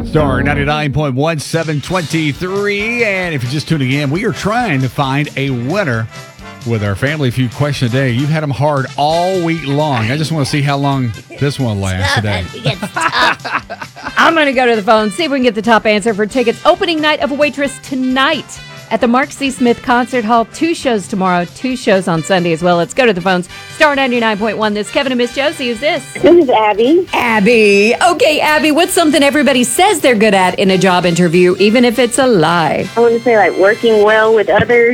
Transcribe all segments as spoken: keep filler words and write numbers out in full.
Star ninety-nine point one, seven twenty-three. And if you're just tuning in, we are trying to find a winner with our Family Feud question today. You've had them hard all week long. I just want to see how long this one lasts today. I'm going to go to the phone, see if we can get the top answer for tickets. Opening night of Waitress tonight at the Mark C. Smith Concert Hall. Two shows tomorrow, two shows on Sunday as well. Let's go to the phones. Star ninety-nine point one. This is Kevin and Miss Josie. Who's this? This is Abby. Abby. Okay, Abby, what's something everybody says they're good at in a job interview, even if it's a lie? I want to say, like, working well with others.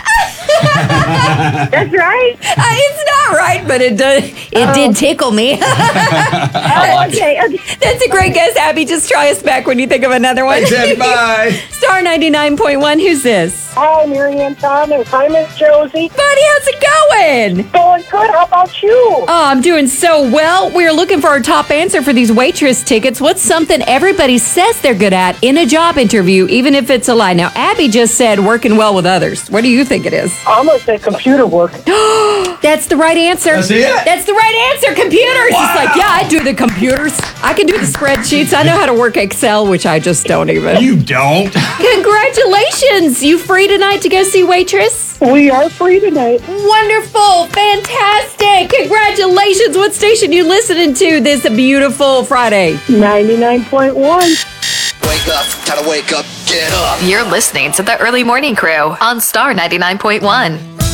That's right. Uh, it's not right, but it does. It Oh. did tickle me. Oh, okay, okay. That's a great guess, Abby. Just try us back when you think of another one. Thanks, bye. Star ninety-nine point one. Who's this? Hi, Marianne Thomas. Hi, Miss Josie. Buddy, how's it going? Going good. How about you? Oh, I'm doing so well. We're looking for our top answer for these Waitress tickets. What's something everybody says they're good at in a job interview, even if it's a lie? Now, Abby just said working well with others. What do you think it is? I'm going to say computer work. That's the right answer. That's it? That's the right answer. Computers. It's like, yeah, I do the computers. I can do the spreadsheets. I know how to work Excel, which I just don't even. You don't. Congratulations. You free tonight to go see Waitress? We are free tonight. Wonderful. Fantastic. Congratulations. What station you listening to this beautiful Friday? ninety-nine point one. Wake up, gotta wake up, get up. You're listening to the Early Morning Crew on Star ninety-nine point one.